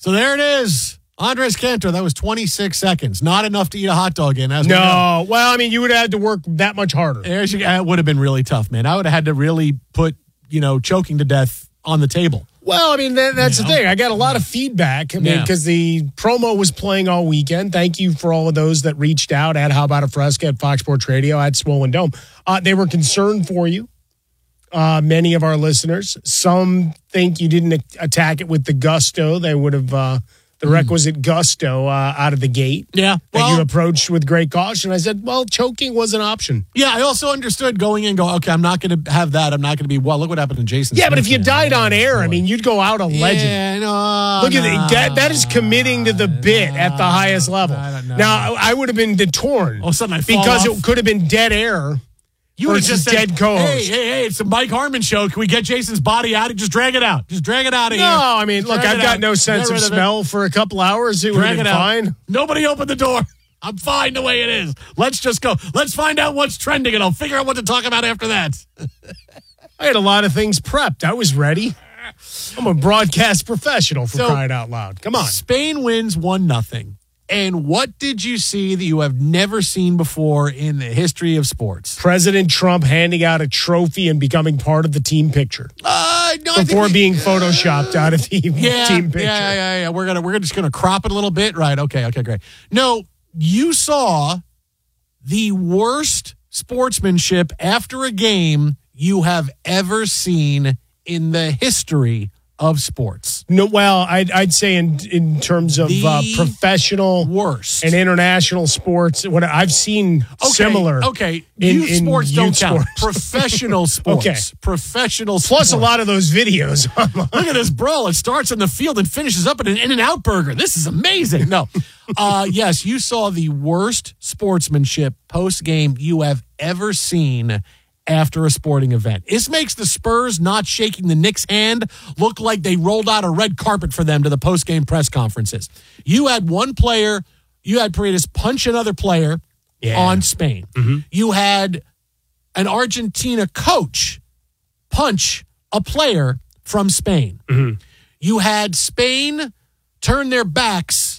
So there it is. Andres Cantor, that was 26 seconds. Not enough to eat a hot dog in. As no. Well, I mean, you would have had to work that much harder. It would have been really tough, man. I would have had to really put, choking to death on the table. Well, I mean, that's the thing. I got a lot of feedback. I mean, because the promo was playing all weekend. Thank you for all of those that reached out at How About a Fresca, at Fox Sports Radio, at Swollen Dome. They were concerned for you. Many of our listeners. Some think you didn't attack it with the gusto. They would have the requisite gusto out of the gate. Yeah. That you approached with great caution. I said, well, choking was an option. Yeah, I also understood going in, okay, I'm not going to have that. I'm not going to be, look what happened to Jason Smith. But if you died on air, I mean, you'd go out a legend. Yeah, no. Look at that. That is committing to the bit at the highest level. Now, I would have been torn. All of a sudden I fall because off. It could have been dead air. You would have just said, dead co-host. Hey, it's the Mike Harmon show. Can we get Jason's body out? Just drag it out. Just drag it out of here. No, I mean, look, I've got no sense of smell for a couple hours. It would have been fine. Nobody opened the door. I'm fine the way it is. Let's just go. Let's find out what's trending, and I'll figure out what to talk about after that. I had a lot of things prepped. I was ready. I'm a broadcast professional for crying out loud. Come on. Spain wins 1-0. And what did you see that you have never seen before in the history of sports? President Trump handing out a trophy and becoming part of the team picture. Before being photoshopped out of the team picture. Yeah. We're just gonna crop it a little bit, right? Okay, great. No, you saw the worst sportsmanship after a game you have ever seen in the history of sports. No, well, I'd say in terms of professional worst and international sports, what I've seen similar. Okay, youth sports don't count. Sports. Professional sports. Okay. Professional sports. Plus a lot of those videos. Look at this brawl. It starts in the field and finishes up in an In-N-Out burger. This is amazing. No. Yes, you saw the worst sportsmanship post-game you have ever seen after a sporting event. This makes the Spurs not shaking the Knicks' hand look like they rolled out a red carpet for them to the post-game press conferences. You had one player, you had Paredes punch another player on Spain. Mm-hmm. You had an Argentina coach punch a player from Spain. Mm-hmm. You had Spain turn their backs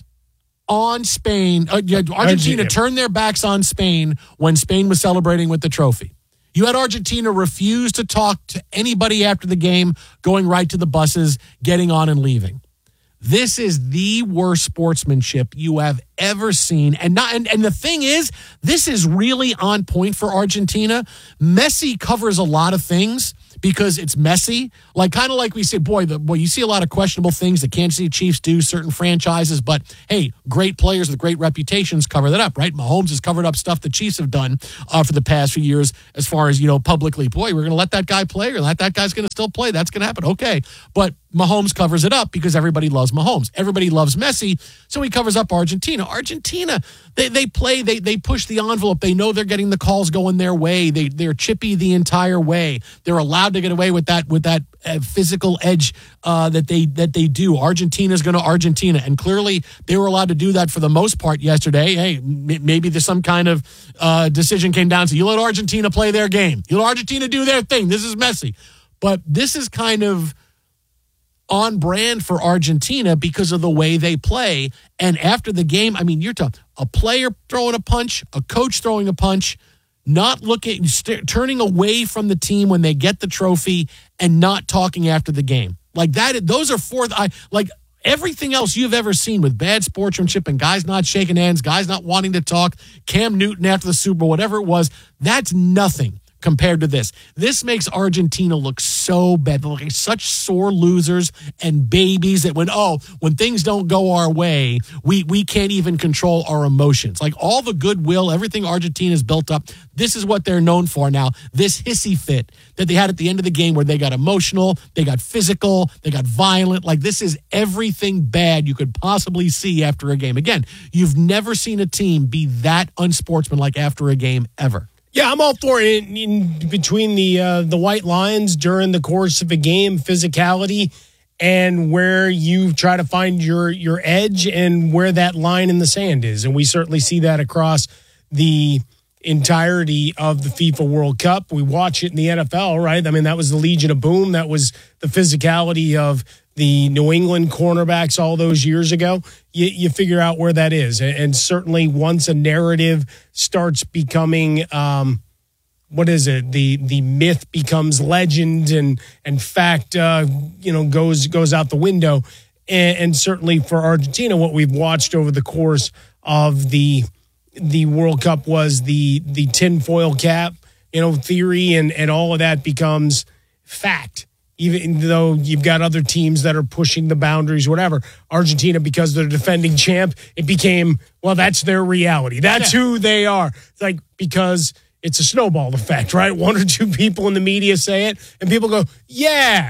on Spain. Argentina turned their backs on Spain when Spain was celebrating with the trophy. You had Argentina refuse to talk to anybody after the game, going right to the buses, getting on and leaving. This is the worst sportsmanship you have ever seen. And the thing is, this is really on point for Argentina. Messi covers a lot of things because it's messy. Kind of like we say, you see a lot of questionable things the Kansas City Chiefs do, certain franchises, but hey, great players with great reputations cover that up, right? Mahomes has covered up stuff the Chiefs have done for the past few years as far as, publicly, we're going to let that guy play or that guy's going to still play. That's going to happen. Okay. But Mahomes covers it up because everybody loves Mahomes. Everybody loves Messi, so he covers up Argentina. Argentina, they play, they push the envelope. They know they're getting the calls going their way. They're chippy the entire way. They're allowed to get away with that physical edge that they do. Argentina's going to Argentina, and clearly they were allowed to do that for the most part yesterday. Hey, maybe there's some kind of decision came down to you let Argentina play their game. You let Argentina do their thing. This is messy. But this is kind of on brand for Argentina because of the way they play. And after the game, I mean, you're talking a player throwing a punch, a coach throwing a punch, not looking, turning away from the team when they get the trophy and not talking after the game. Like that, those are everything else you've ever seen with bad sportsmanship and guys not shaking hands, guys not wanting to talk, Cam Newton after the Super Bowl, whatever it was, that's nothing compared to this. This makes Argentina look so bad. They're looking such sore losers and babies that when things don't go our way, we can't even control our emotions. Like all the goodwill, everything Argentina's built up, this is what they're known for now. This hissy fit that they had at the end of the game where they got emotional, they got physical, they got violent. Like this is everything bad you could possibly see after a game. Again, you've never seen a team be that unsportsmanlike after a game ever. Yeah, I'm all for it. In between the white lines during the course of a game, physicality, and where you try to find your edge and where that line in the sand is. And we certainly see that across the entirety of the FIFA World Cup. We watch it in the NFL, right? I mean, that was the Legion of Boom. That was the physicality of New England cornerbacks all those years ago, you figure out where that is. And certainly once a narrative starts becoming, what is it? The myth becomes legend and fact, goes out the window. And certainly for Argentina, what we've watched over the course of the World Cup was the tinfoil cap, theory and all of that becomes fact. Even though you've got other teams that are pushing the boundaries, whatever. Argentina, because they're defending champ, it became, well, that's their reality. That's who they are. It's like, because it's a snowball effect, right? One or two people in the media say it, and people go, yeah,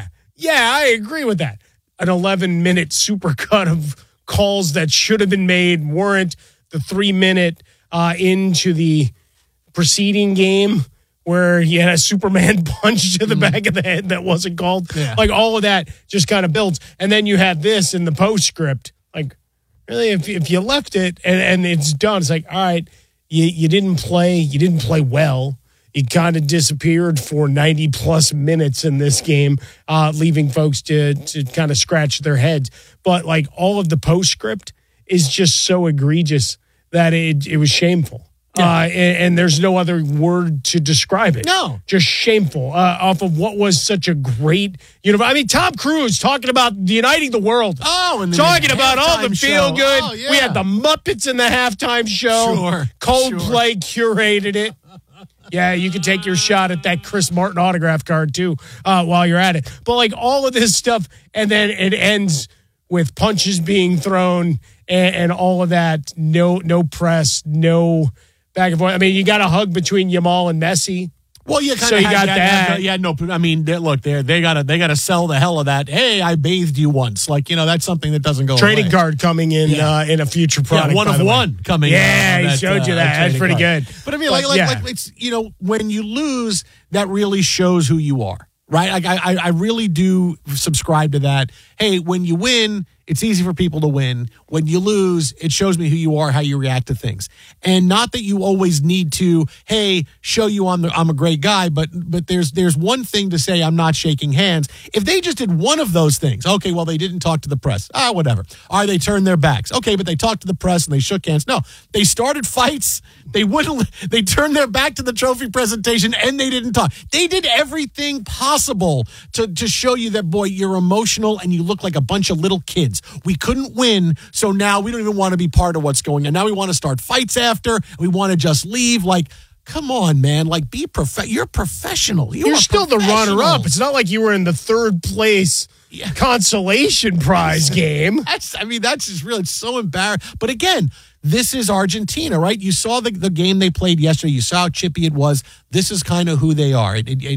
I agree with that. An 11-minute supercut of calls that should have been made weren't. The 3-minute into the preceding game where he had a Superman punch to the back of the head that wasn't called. Yeah. Like, all of that just kind of builds. And then you have this in the postscript. Like, really, if you left it and it's done, it's like, all right, you didn't play well. You kind of disappeared for 90-plus minutes in this game, leaving folks to kind of scratch their heads. But, like, all of the postscript is just so egregious that it was shameful. Yeah. And there's no other word to describe it. No. Just shameful off of what was such a great, Tom Cruise talking about uniting the world. Oh, and talking about all the feel good. Oh, yeah. We had the Muppets in the halftime show. Sure. Coldplay curated it. Yeah, you can take your shot at that Chris Martin autograph card too while you're at it. But like all of this stuff, and then it ends with punches being thrown and all of that. No press, no back and forth. I mean, you got a hug between Yamal and Messi. Well, you got that. Yeah, no. I mean, look, they gotta sell the hell of that. Hey, I bathed you once. Like, that's something that doesn't go trading away. card coming in in a future product. Yeah, one of one coming. Yeah, he showed you that. That's pretty good. But I mean, like it's when you lose, that really shows who you are, right? I really do subscribe to that. Hey, when you win, it's easy for people to win. When you lose, it shows me who you are, how you react to things. And not that you always need to, hey, show you I'm a great guy, but there's one thing to say, I'm not shaking hands. If they just did one of those things, okay, well, they didn't talk to the press. Whatever. Or they turned their backs. Okay, but they talked to the press and they shook hands. No, they started fights. They turned their back to the trophy presentation and they didn't talk. They did everything possible to show you that, boy, you're emotional and you look like a bunch of little kids. We couldn't win, so now we don't even want to be part of what's going on. Now we want to start fights after. We want to just leave. Like, come on, man. Like, be you're professional. You're still the runner-up. It's not like you were in the third place consolation prize game. That's just really, it's so embarrassing. But again, this is Argentina, right? You saw the game they played yesterday. You saw how chippy it was. This is kind of who they are.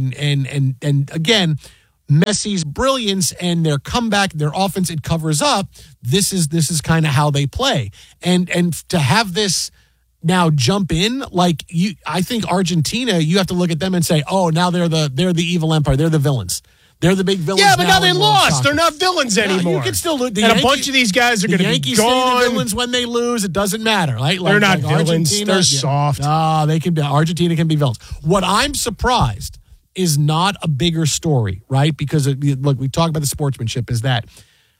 And again, Messi's brilliance and their comeback, their offense, it covers up. This is kind of how they play. And to have this now jump in, like I think Argentina, you have to look at them and say, oh, now they're the evil empire. They're the villains. They're the big villains. Yeah, but now they lost. They're not villains anymore. You can still lose. And a bunch of these guys are going to be Yankees gone. Say the villains when they lose. It doesn't matter, right? They're not villains. They're soft. They can be. Argentina can be villains. What I'm surprised is not a bigger story, right? Because look, we talk about the sportsmanship. Is that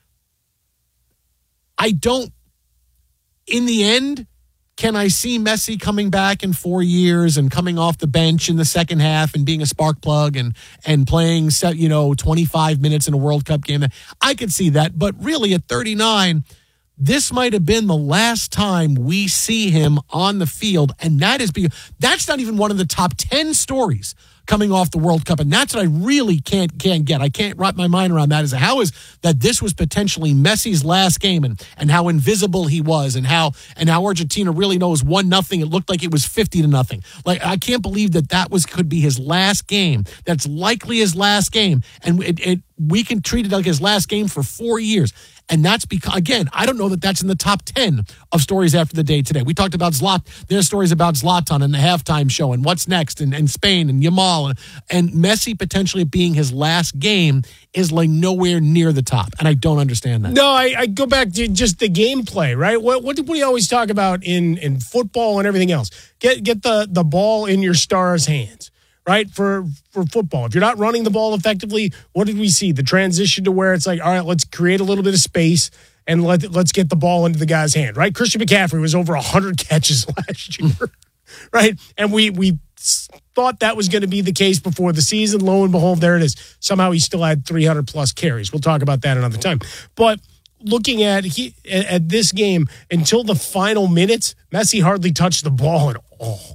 I don't. In the end, can I see Messi coming back in 4 years and coming off the bench in the second half and being a spark plug and playing 25 minutes in a World Cup game? I could see that, but really at 39, this might have been the last time we see him on the field, and that's not even one of the top 10 stories coming off the World Cup, and that's what I really can't get. I can't wrap my mind around that. Is how is that this was potentially Messi's last game, and how invisible he was, and how Argentina really knows 1-0. It looked like it was 50-0. Like, I can't believe that could be his last game. That's likely his last game, and we can treat it like his last game for 4 years. And that's because, again, I don't know that that's in the top 10 of stories after the day today. We talked about Zlatan. There's stories about Zlatan and the halftime show and what's next and Spain and Yamal. And Messi potentially being his last game is like nowhere near the top. And I don't understand that. No, I go back to just the gameplay, right? What do we always talk about in football and everything else? Get the ball in your star's hands. right, for football. If you're not running the ball effectively, what did we see? The transition to where it's like, all right, let's create a little bit of space and let's get the ball into the guy's hand, right? Christian McCaffrey was over 100 catches last year, right? And we thought that was going to be the case before the season. Lo and behold, there it is. Somehow he still had 300-plus carries. We'll talk about that another time. But looking at this game, until the final minutes, Messi hardly touched the ball at all.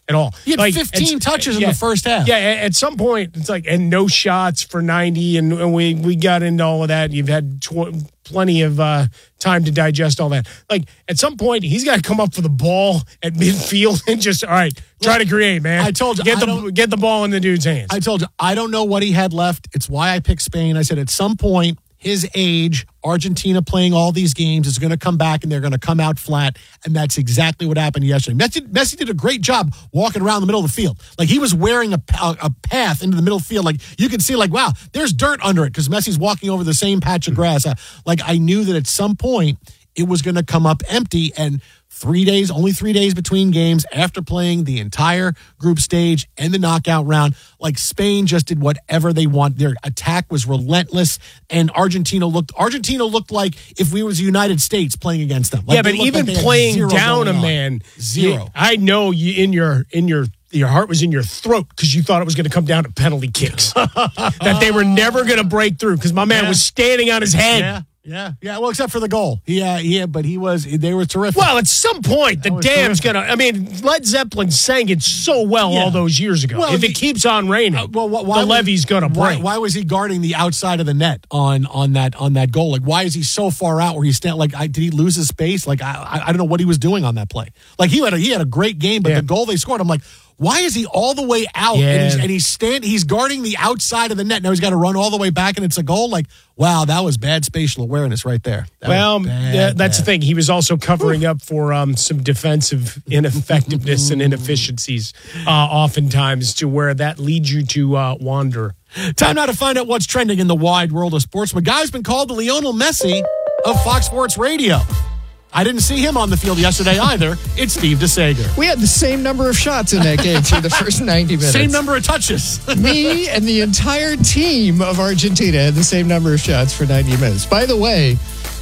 He had 15 touches in the first half. Yeah, at some point, it's like, and no shots for 90, and we got into all of that. You've had plenty of time to digest all that. Like, at some point, he's got to come up for the ball at midfield and just, all right, try to create, man. I told you. Get the ball in the dude's hands. I told you, I don't know what he had left. It's why I picked Spain. I said, at some point, his age, Argentina playing all these games is going to come back and they're going to come out flat. And that's exactly what happened yesterday. Messi did a great job walking around the middle of the field. Like, he was wearing a path into the middle of the field. Like, you could see, like, wow, there's dirt under it because Messi's walking over the same patch of grass. Like, I knew that at some point it was going to come up empty. And only 3 days between games after playing the entire group stage and the knockout round. Like, Spain just did whatever they want. Their attack was relentless, and Argentina looked like if we was the United States playing against them. Like, yeah, but even playing down a man, zero. I know you in your heart was in your throat because you thought it was going to come down to penalty kicks that they were never going to break through because my man was standing on his head. Yeah. Well, except for the goal. But they were terrific. Well, at some point, the dam's going to, I mean, Led Zeppelin sang it so well all those years ago. Well, if it keeps on raining, the levee's going to break. Why was he guarding the outside of the net on that goal? Like, why is he so far out where he's standing? Like, did he lose his space? Like, I don't know what he was doing on that play. Like, he had a great game, but the goal they scored, I'm like, why is he all the way out and he's guarding the outside of the net? Now he's got to run all the way back and it's a goal? Like, wow, that was bad spatial awareness right there. That's the thing. He was also covering up for some defensive ineffectiveness and inefficiencies oftentimes to where that leads you to wander. Time now to find out what's trending in the wide world of sports. A guy's been called the Lionel Messi of Fox Sports Radio. I didn't see him on the field yesterday either. It's Steve DeSager. We had the same number of shots in that game through the first 90 minutes. Same number of touches. Me and the entire team of Argentina had the same number of shots for 90 minutes. By the way,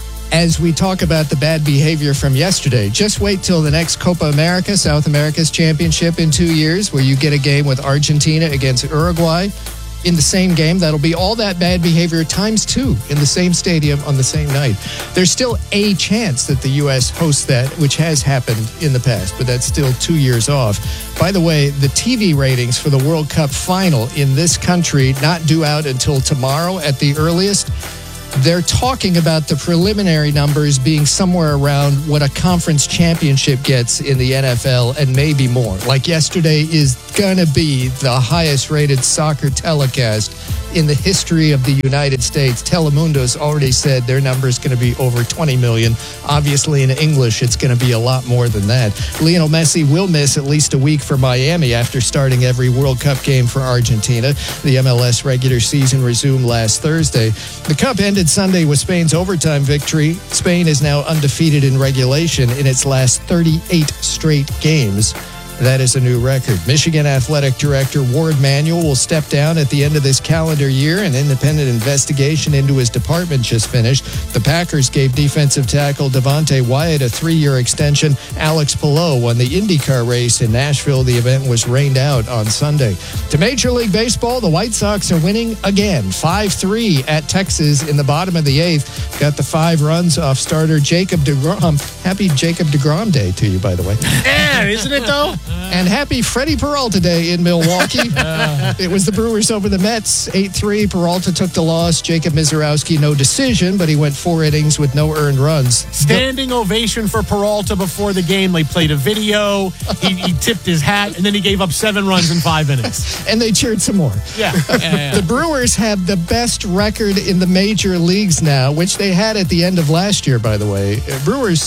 as we talk about the bad behavior from yesterday, just wait till the next Copa America, South America's championship in 2 years, where you get a game with Argentina against Uruguay. In the same game, that'll be all that bad behavior times 2 in the same stadium on the same night. There's still a chance that the U.S. hosts that, which has happened in the past, but that's still 2 years off. By the way, the TV ratings for the World Cup final in this country not due out until tomorrow at the earliest. They're talking about the preliminary numbers being somewhere around what a conference championship gets in the NFL and maybe more. Like, yesterday is going to be the highest rated soccer telecast in the history of the United States. Telemundo's already said their number is going to be over 20 million. Obviously, in English, it's going to be a lot more than that. Lionel Messi will miss at least a week for Miami after starting every World Cup game for Argentina. The MLS regular season resumed last Thursday. The Cup ended Sunday with Spain's overtime victory. Spain is now undefeated in regulation in its last 38 straight games. That is a new record. Michigan Athletic Director Ward Manuel will step down at the end of this calendar year. An independent investigation into his department just finished. The Packers gave defensive tackle Devontae Wyatt a 3-year extension. Alex Palou won the IndyCar race in Nashville. The event was rained out on Sunday. To Major League Baseball, the White Sox are winning again. 5-3 at Texas in the bottom of the 8th. Got the 5 runs off starter Jacob deGrom. Happy Jacob deGrom Day to you, by the way. Yeah, isn't it, though? And happy Freddie Peralta Day in Milwaukee. It was the Brewers over the Mets, 8-3. Peralta took the loss. Jacob Mizorowski, no decision, but he went 4 innings with no earned runs. Standing ovation for Peralta before the game. They played a video. He tipped his hat, and then he gave up 7 runs in 5 innings. And they cheered some more. Yeah. The Brewers have the best record in the major leagues now, which they had at the end of last year, by the way. Brewers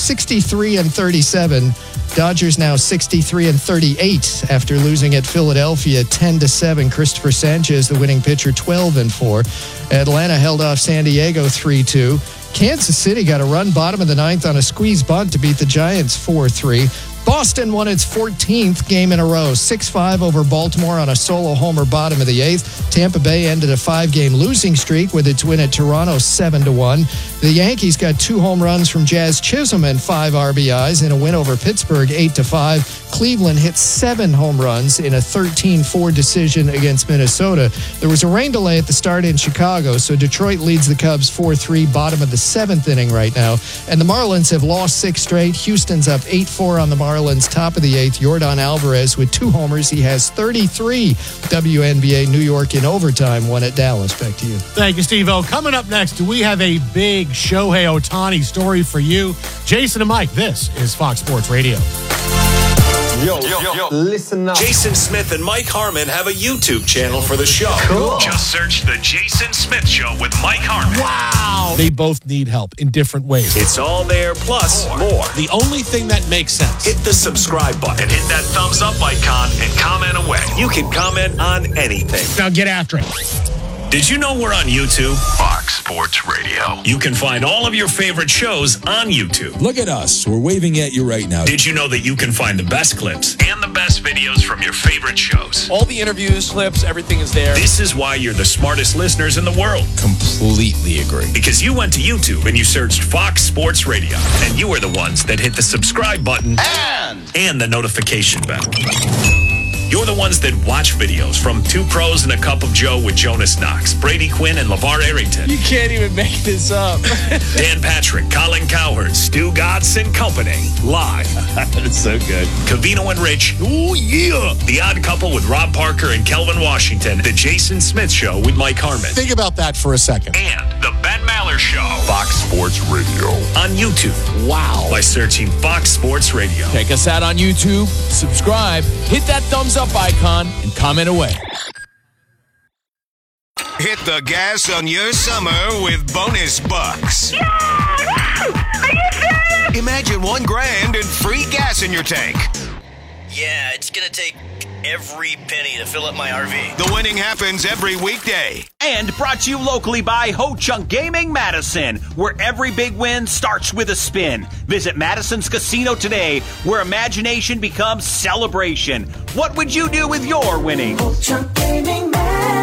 63-37. Dodgers now 63-38 after losing at Philadelphia 10-7. Christopher Sanchez, the winning pitcher, 12-4. Atlanta held off San Diego 3-2. Kansas City got a run bottom of the 9th on a squeeze bunt to beat the Giants 4-3. Boston won its 14th game in a row, 6-5 over Baltimore on a solo homer bottom of the 8th. Tampa Bay ended a 5-game losing streak with its win at Toronto 7-1. The Yankees got 2 home runs from Jazz Chisholm and 5 RBIs in a win over Pittsburgh 8-5. Cleveland hit 7 home runs in a 13-4 decision against Minnesota. There was a rain delay at the start in Chicago, so Detroit leads the Cubs 4-3, bottom of the 7th inning right now. And the Marlins have lost 6 straight. Houston's up 8-4 on the Marlins, top of the 8th. Yordan Alvarez with 2 homers. He has 33. WNBA New York in overtime won at Dallas. Back to you. Thank you, Steve-O. Coming up next, we have a big Shohei Ohtani story for you. Jason and Mike, this is Fox Sports Radio. Yo, listen up. Jason Smith and Mike Harmon have a YouTube channel for the show. Cool. Just search The Jason Smith Show with Mike Harmon. Wow. They both need help in different ways. It's all there, plus more. The only thing that makes sense. Hit the subscribe button, hit that thumbs up icon, and comment away. You can comment on anything. Now get after it. Did you know we're on YouTube? Fox Sports Radio. You can find all of your favorite shows on YouTube. Look at us. We're waving at you right now. Did you know that you can find the best clips and the best videos from your favorite shows? All the interviews, clips, everything is there. This is why you're the smartest listeners in the world. Completely agree. Because you went to YouTube and you searched Fox Sports Radio. And you are the ones that hit the subscribe button and the notification bell. You're the ones that watch videos from Two Pros and a Cup of Joe with Jonas Knox, Brady Quinn, and LeVar Arrington. You can't even make this up. Dan Patrick, Colin Cowherd, Stu Gatz and Company, live. That's so good. Covino and Rich, ooh yeah. The Odd Couple with Rob Parker and Kelvin Washington. The Jason Smith Show with Mike Harmon. Think about that for a second. And the Ben Maller Show. Fox Sports Radio. On YouTube. Wow. By searching Fox Sports Radio. Check us out on YouTube, subscribe, hit that thumbs up icon, and comment away. Hit the gas on your summer with bonus bucks. Yeah! Are you serious? Imagine $1,000 and free gas in your tank. Yeah, it's gonna take every penny to fill up my RV. The winning happens every weekday. And brought to you locally by Ho Chunk Gaming Madison, where every big win starts with a spin. Visit Madison's Casino today, where imagination becomes celebration. What would you do with your winning? Ho Chunk Gaming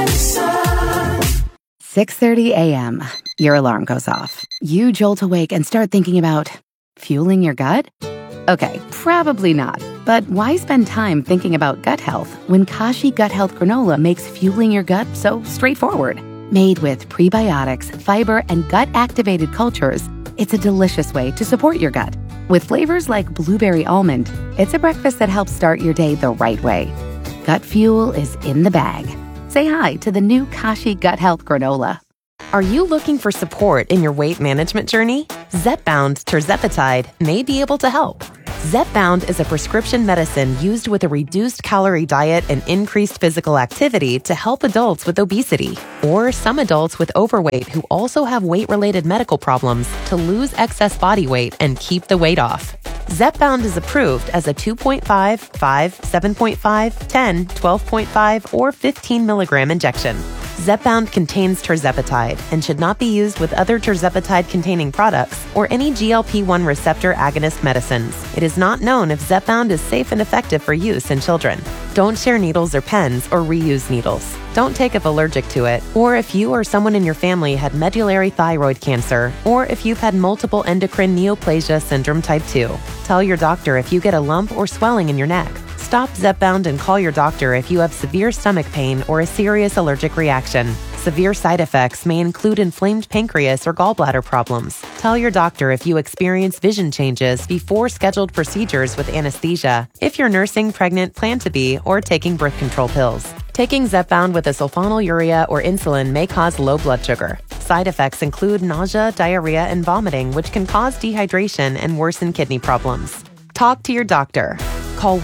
Madison. 6:30 a.m. Your alarm goes off. You jolt awake and start thinking about fueling your gut? Okay, probably not. But why spend time thinking about gut health when Kashi Gut Health Granola makes fueling your gut so straightforward? Made with prebiotics, fiber, and gut-activated cultures, it's a delicious way to support your gut. With flavors like blueberry almond, it's a breakfast that helps start your day the right way. Gut fuel is in the bag. Say hi to the new Kashi Gut Health Granola. Are you looking for support in your weight management journey? Zepbound Tirzepatide may be able to help. Zepbound is a prescription medicine used with a reduced calorie diet and increased physical activity to help adults with obesity, or some adults with overweight who also have weight-related medical problems to lose excess body weight and keep the weight off. Zepbound is approved as a 2.5, 5, 7.5, 10, 12.5, or 15 milligram injection. Zepbound contains tirzepatide and should not be used with other tirzepatide-containing products or any GLP-1 receptor agonist medicines. It is not known if Zepbound is safe and effective for use in children. Don't share needles or pens or reuse needles. Don't take if allergic to it, or if you or someone in your family had medullary thyroid cancer, or if you've had multiple endocrine neoplasia syndrome type 2. Tell your doctor if you get a lump or swelling in your neck. Stop Zepbound and call your doctor if you have severe stomach pain or a serious allergic reaction. Severe side effects may include inflamed pancreas or gallbladder problems. Tell your doctor if you experience vision changes before scheduled procedures with anesthesia, if you're nursing, pregnant, plan to be, or taking birth control pills. Taking Zepbound with a sulfonylurea or insulin may cause low blood sugar. Side effects include nausea, diarrhea, and vomiting, which can cause dehydration and worsen kidney problems. Talk to your doctor. Call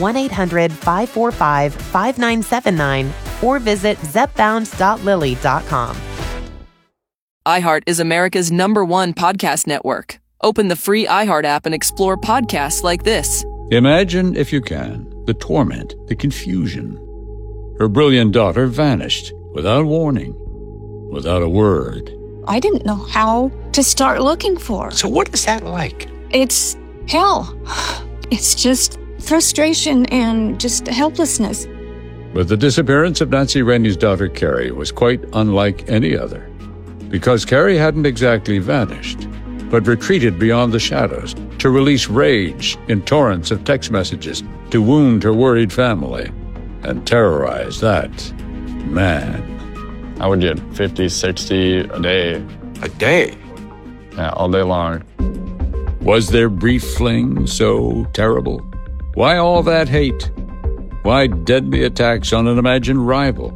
1-800-545-5979 or visit zepbound.lilly.com. iHeart is America's #1 podcast network. Open the free iHeart app and explore podcasts like this. Imagine, if you can, the torment, the confusion. Her brilliant daughter vanished without warning, without a word. I didn't know how to start looking for her. So what is that like? It's hell. It's just frustration and just helplessness. But the disappearance of Nancy Rainey's daughter, Carrie, was quite unlike any other. Because Carrie hadn't exactly vanished, but retreated beyond the shadows to release rage in torrents of text messages to wound her worried family and terrorize that man. I would get 50, 60 a day. A day? Yeah, all day long. Was their brief fling so terrible? Why all that hate? Why deadly attacks on an imagined rival?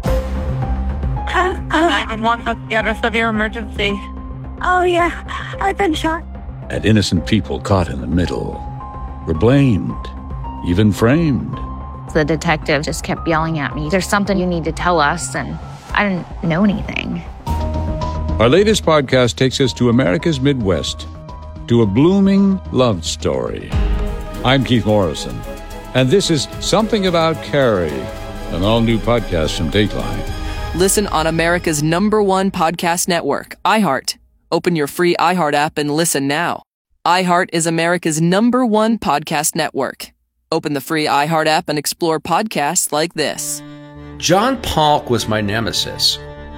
911, what's the severe emergency? Oh, yeah, I've been shot. And innocent people caught in the middle were blamed, even framed. The detective just kept yelling at me, "There's something you need to tell us," and I didn't know anything. Our latest podcast takes us to America's Midwest, to a blooming love story. I'm Keith Morrison, and this is Something About Carrie, an all-new podcast from Dateline. Listen on America's #1 podcast network, iHeart. Open your free iHeart app and listen now. iHeart is America's #1 podcast network. Open the free iHeart app and explore podcasts like this. John Polk was my nemesis.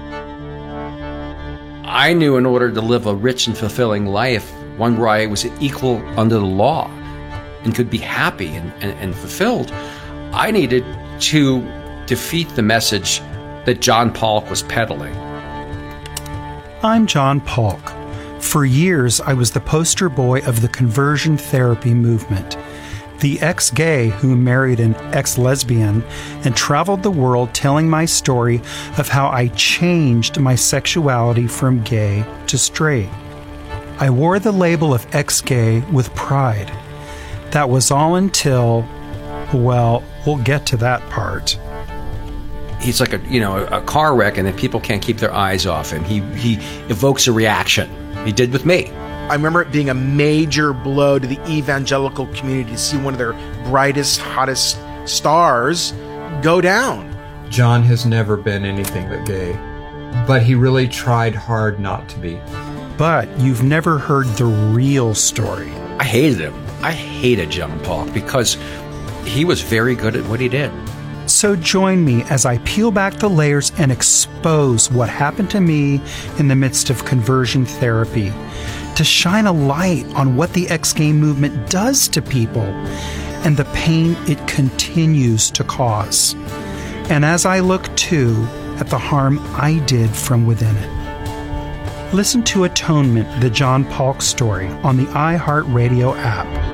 I knew in order to live a rich and fulfilling life, one where I was equal under the law and could be happy and fulfilled, I needed to defeat the message that John Polk was peddling. I'm John Polk. For years, I was the poster boy of the conversion therapy movement. The ex-gay who married an ex-lesbian and traveled the world telling my story of how I changed my sexuality from gay to straight. I wore the label of ex-gay with pride. That was all until, well, we'll get to that part. He's like a car wreck, and then people can't keep their eyes off him. He evokes a reaction. He did with me. I remember it being a major blow to the evangelical community to see one of their brightest, hottest stars go down. John has never been anything but gay, but he really tried hard not to be. But you've never heard the real story. I hated him. I hated John Polk because he was very good at what he did. So join me as I peel back the layers and expose what happened to me in the midst of conversion therapy, to shine a light on what the ex-gay movement does to people and the pain it continues to cause. And as I look, too, at the harm I did from within it. Listen to Atonement, the John Polk story, on the iHeartRadio app,